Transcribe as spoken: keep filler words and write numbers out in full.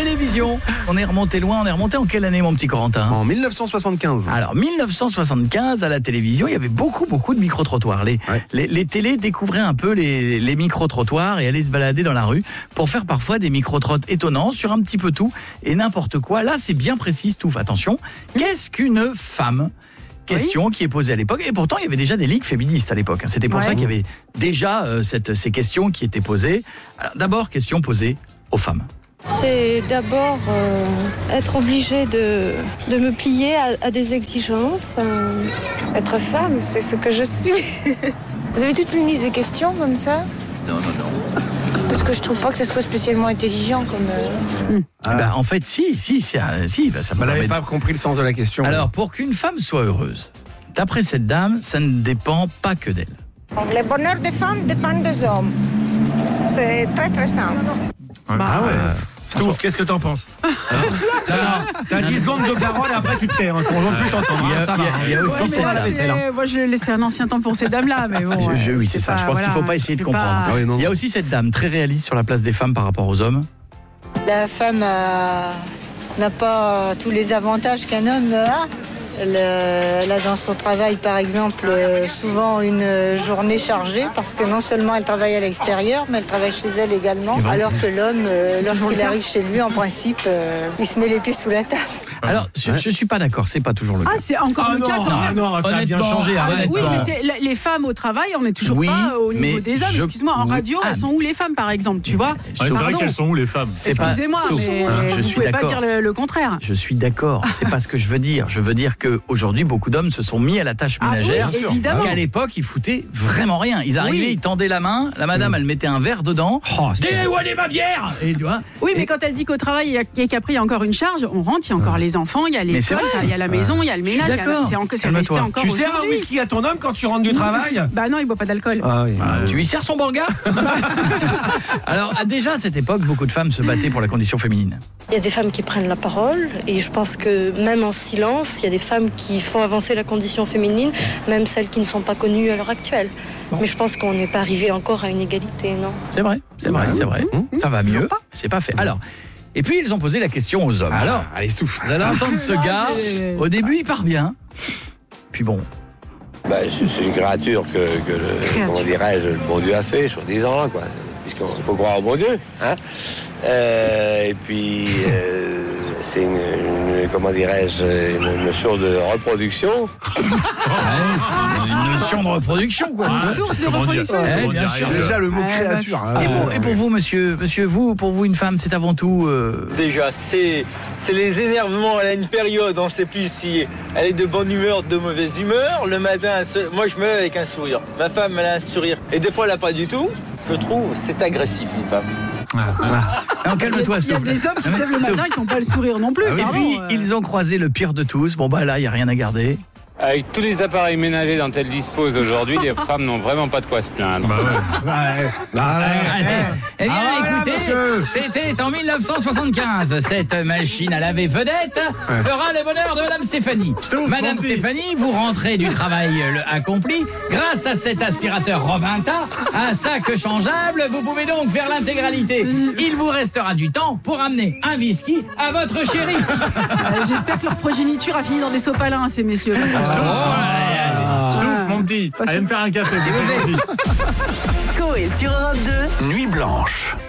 télévision. On est remonté loin, on est remonté en quelle année, mon petit Corentin ? En mille neuf cent soixante-quinze. Alors, mille neuf cent soixante-quinze, à la télévision, il y avait beaucoup, beaucoup de micro-trottoirs. Les, ouais. les, les télés découvraient un peu les, les micro-trottoirs et allaient se balader dans la rue pour faire parfois des micro-trottes étonnants sur un petit peu tout et n'importe quoi. Là, c'est bien précis, Stouff. Attention, qu'est-ce qu'une femme ? Question oui. qui est posée à l'époque. Et pourtant, il y avait déjà des ligues féministes à l'époque. C'était pour ouais. ça qu'il y avait déjà euh, cette, ces questions qui étaient posées. Alors, d'abord, question posée aux femmes. C'est d'abord euh, être obligé de, de me plier à, à des exigences. Euh... Être femme, c'est ce que je suis. Vous avez toute une liste de questions comme ça ? Non, non, non. Parce que je trouve pas que ce soit spécialement intelligent comme... Euh... Mmh. Ah. Bah, en fait, si, si, si, si bah, ça Vous n'avez pas compris le sens de la question. Alors, pour qu'une femme soit heureuse, d'après cette dame, ça ne dépend pas que d'elle. Le bonheur des femmes dépend des hommes. C'est très, très simple. Bah, ah ouais. Stouff, qu'est-ce que t'en penses? T'as dix secondes de parole et après tu te tais, hein, qu'on ne veut plus t'entendre. Il y a, ça il y a, va. Il y a aussi ouais, cette voilà, dame. Moi, je l'ai laissé un ancien temps pour ces dames-là, mais bon. Je, je, oui, c'est, c'est ça. Pas, je pense voilà, qu'il ne faut pas essayer de comprendre. Pas... Ah oui, non, non. Il y a aussi cette dame très réaliste sur la place des femmes par rapport aux hommes. La femme a... n'a pas tous les avantages qu'un homme a. Elle, elle a dans son travail, par exemple, souvent une journée chargée parce que non seulement elle travaille à l'extérieur, mais elle travaille chez elle également. Alors que l'homme, lorsqu'il arrive chez lui, en principe, il se met les pieds sous la table. Alors, je ne suis pas d'accord, c'est pas toujours le cas. Ah, c'est encore ah le non, cas. Ah non, ça a bien changé. Ah, oui, mais c'est, les femmes au travail, on n'est toujours oui, pas au niveau des hommes. Je... Excuse-moi, en radio, ah, elles sont où les femmes, par exemple, tu vois? C'est vrai qu'elles sont où les femmes? C'est Excusez-moi, pas... mais je vous suis pouvez d'accord. pas dire le, le contraire. Je suis d'accord, c'est pas ce que je veux dire. Je veux dire qu'aujourd'hui, beaucoup d'hommes se sont mis à la tâche ménagère. Ah oui, évidemment. Qu'à l'époque, ils foutaient vraiment rien. Ils arrivaient, oui. ils tendaient la main, la madame, mmh. elle mettait un verre dedans. Oh, Dis où est ma bière? Et tu vois. Oui, mais et... quand elle dit qu'au travail et qu'après il y a encore une charge, on rentre, il y a encore les enfants, il y a les il y a la maison, il y a le ménage. D'accord. C'est, encore, c'est resté encore tu sers un whisky à ton homme quand tu rentres du travail? Bah non, il boit pas d'alcool. Ah, oui. ah, tu lui sers son banga? Alors déjà à cette époque, beaucoup de femmes se battaient pour la condition féminine. Il y a des femmes qui prennent la parole et je pense que même en silence, il y a des femmes qui font avancer la condition féminine, même celles qui ne sont pas connues à l'heure actuelle. Bon. Mais je pense qu'on n'est pas arrivé encore à une égalité, non? C'est vrai, c'est vrai, c'est vrai. Mmh. Ça va mieux, c'est pas fait. Alors, et puis ils ont posé la question aux hommes. Ah, alors, allez, Stouff. Vous allez entendre ce gars, au début il part bien, puis bon... Bah, c'est une créature que, que le, créature. comment dirais-je, le bon Dieu a fait, soi-disant, quoi. Puisqu'on faut croire au bon Dieu, hein. Euh, et puis, euh, c'est une, une, comment dirais-je, une, une source de reproduction. Ouais, une notion de reproduction, quoi. Une ah, source de reproduction. Eh, bien sûr. Déjà le mot ah, créature. Hein. Et, pour, et pour vous, monsieur, monsieur, vous, pour vous, une femme, c'est avant tout. Euh... Déjà, c'est, c'est les énervements. Elle a une période, on ne sait plus si elle est de bonne humeur, de mauvaise humeur. Le matin, moi, je me lève avec un sourire. Ma femme, elle a un sourire. Et des fois, elle n'a pas du tout. Je trouve, c'est agressif, une femme. Ah, ah. Non, calme-toi, il y a, il y a des hommes qui se lèvent le matin qui n'ont pas le sourire non plus. Ah, et puis, euh... ils ont croisé le pire de tous. Bon, bah là, il n'y a rien à garder. Avec tous les appareils ménagers dont elles disposent aujourd'hui, les femmes n'ont vraiment pas de quoi se plaindre. Bah ouais. ouais. Bah ouais. Eh bien, ah, écoutez, voilà, c'était en mille neuf cent soixante-quinze. Cette machine à laver vedette ouais. fera le bonheur de Madame Stéphanie. Stouff, Madame Stéphanie, vous rentrez du travail accompli. Grâce à cet aspirateur Rovinta, un sac changeable, vous pouvez donc faire l'intégralité. Il vous restera du temps pour amener un whisky à votre chérie. Euh, j'espère que leur progéniture a fini dans des sopalins, ces messieurs. Stouff, oh, Stouff, mon petit, allez me faire un café. Coé sur Europe deux. Nuit blanche.